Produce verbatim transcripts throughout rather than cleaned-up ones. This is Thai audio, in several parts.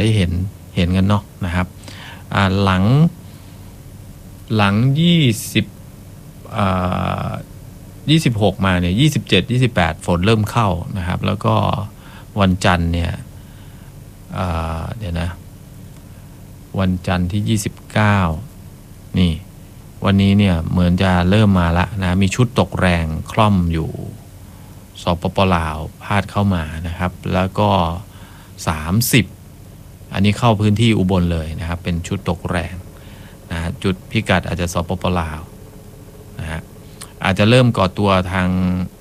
ได้เห็นเห็นกันเนาะนะครับหลังหลังยี่สิบอ่ายี่สิบหกมาเนี่ยยี่สิบเจ็ด ยี่สิบแปดฝนเริ่มเข้านะครับแล้วก็วันจันทร์เนี่ยเดี๋ยวนะวันจันทร์ที่ยี่สิบเก้านี่วันนี้เนี่ยเหมือนจะเริ่มมาละนะมีชุดตกแรงคล่อมอยู่สปป.ลาวพาดเข้ามานะครับแล้วก็สามสิบอันนี้เข้าพื้นที่อุบลเลยนะครับเป็นชุดตกแรงนะจุดพิกัดอาจจะสปป.ลาวนะฮะอาจจะเริ่มก่อตัวทาง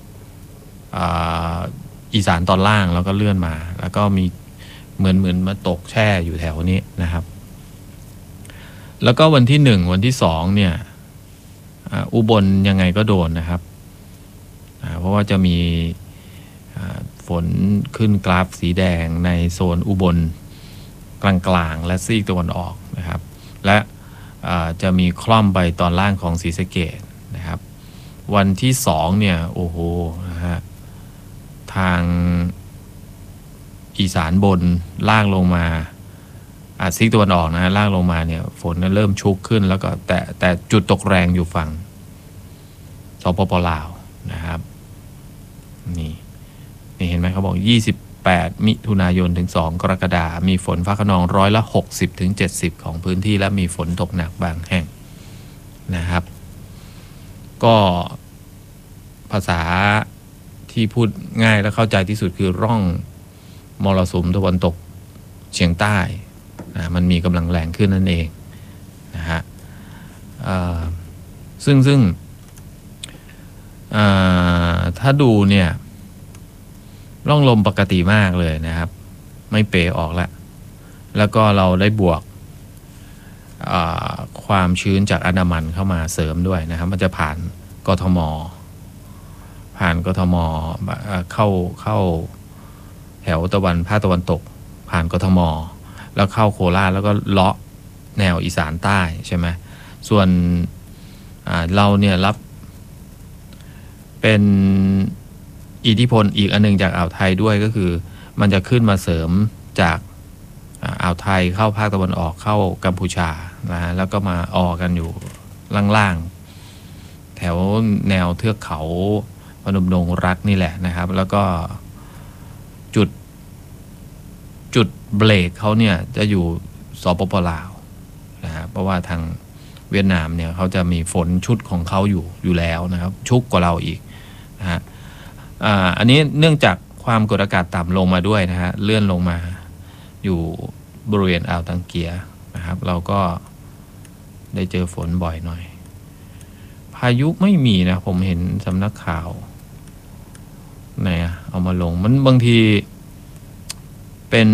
อีสานตอนล่างแล้วก็เลื่อนมาแล้วก็มีเหมือนเหมือนมาตกแช่อยู่แถวนี้นะครับแล้วก็วันที่หนึ่งวันที่สองเนี่ยอุบลยังไงก็โดนนะครับเพราะว่าจะมีฝนขึ้นกราฟสีแดงในโซนอุบลกลางๆและซีกตะวันออกนะครับและจะมีคล่อมไปตอนล่างของศรีสะเกษนะครับวันที่สองเนี่ยโอ้โหนะฮะทางอีสานบนล่างลงมาอาซีกตะวันออกนะล่างลงมาเนี่ยฝนเริ่มชุกขึ้นแล้วก็แต่แต่จุดตกแรงอยู่ฝั่งสปป.ลาวนะครับนี่นี่เห็นไหมเขาบอกยี่สิบแปดมิถุนายนถึงสองกรกฎาคมมีฝนฟ้าคะนองร้อยละหกสิบถึงเจ็ดสิบของพื้นที่และมีฝนตกหนักบางแห่งนะครับก็ภาษาที่พูดง่ายและเข้าใจที่สุดคือร่องมรสุมตะวันตกเฉียงใต้นะมันมีกำลังแรงขึ้นนั่นเองนะฮะซึ่งซึ่งถ้าดูเนี่ยร่องลมปกติมากเลยนะครับไม่เป๋ออกแล้วแล้วก็เราได้บวกความชื้นจากอันดามันเข้ามาเสริมด้วยนะครับมันจะผ่านกทมผ่านกทมเข้าเข้าแถวตะวันภาคตะวันตกผ่านกทมแล้วเข้าโคราชแล้วก็เลาะแนวอีสานใต้ใช่ไหมส่วนเราเนี่ยรับเป็นอิทธิพลอีกอันนึงจากอ่าวไทยด้วยก็คือมันจะขึ้นมาเสริมจากอ่าวไทยเข้าภาคตะวันออกเข้ากัมพูชานะแล้วก็มาออกันอยู่ล่างๆแถวแนวเทือกเขาพนมดงรักนี่แหละนะครับแล้วก็จุดจุดเบรกเขาเนี่ยจะอยู่สปป.ลาวนะฮะเพราะว่าทางเวียดนามเนี่ยเขาจะมีฝนชุดของเขาอยู่อยู่แล้วนะครับชุกกว่าเราอีกนะฮะอ่าอันนี้เนื่องจากความกดอากาศต่ำลงมาด้วยนะฮะเลื่อนลงมาอยู่บริเวณอ่าวตังเกียนะครับเราก็ได้เจอฝนบ่อยหน่อยพายุไม่มีนะผมเห็นสำนักข่าวไหนอะเอามาลงมันบางทีเป็น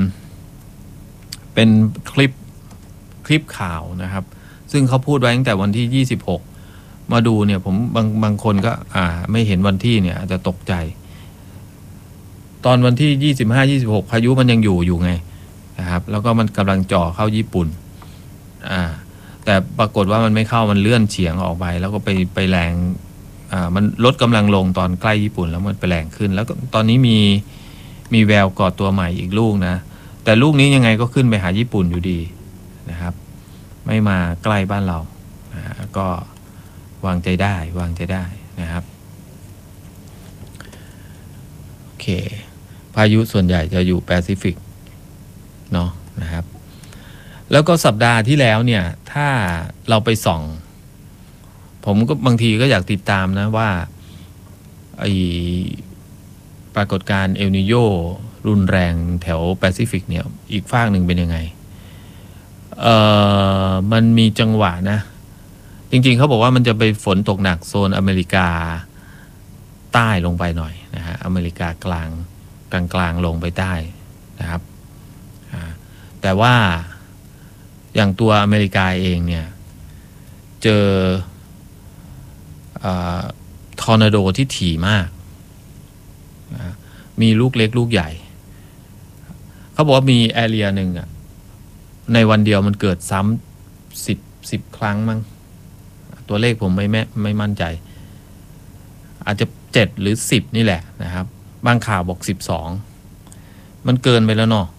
เป็นคลิปคลิปข่าวนะครับซึ่งเขาพูดไว้ตั้งแต่วันที่ยี่สิบหกมาดูเนี่ยผมบางบางคนก็อ่าไม่เห็นวันที่เนี่ยอาจจะตกใจตอนวันที่ยี่สิบห้า ยี่สิบหกพายุมันยังอยู่อยู่ไงนะครับแล้วก็มันกำลังจ่อเข้าญี่ปุ่นอ่าแต่ปรากฏว่ามันไม่เข้ามันเลื่อนเฉียงออกไปแล้วก็ไปไปแรงอ่ามันลดกำลังลงตอนใกล้ญี่ปุ่นแล้วมันไปแรงขึ้นแล้วก็ตอนนี้มีมีแววก่อตัวใหม่อีกลูกนะแต่ลูกนี้ยังไงก็ขึ้นไปหาญี่ปุ่นอยู่ดีนะครับไม่มาใกล้บ้านเรานะก็วางใจได้วางใจได้นะครับโอเคพายุส่วนใหญ่จะอยู่แปซิฟิกเนาะนะครับแล้วก็สัปดาห์ที่แล้วเนี่ยถ้าเราไปส่องผมก็บางทีก็อยากติดตามนะว่าไอปรากฏการณ์เอลนิโญรุนแรงแถวแปซิฟิกเนี่ยอีกฝากหนึ่งเป็นยังไงเอ่อมันมีจังหวะนะจริงๆเขาบอกว่ามันจะไปฝนตกหนักโซนอเมริกาใต้ลงไปหน่อยนะฮะอเมริกากลางกลางกลางลงไปใต้นะครับแต่ว่าอย่างตัวอเมริกาเองเนี่ยเจอทอร์นาโดที่ถี่มากมีลูกเล็กลูกใหญ่เขาบอกว่ามีแอเรียหนึ่งอะในวันเดียวมันเกิดซ้ำสิบสิบครั้งมั้งตัวเลขผมไม่แม่ไม่มั่นใจอาจจะเจ็ดหรือสิบนี่แหละนะครับบางข่าวบอกสิบสองมันเกินไปแล้วเนาะ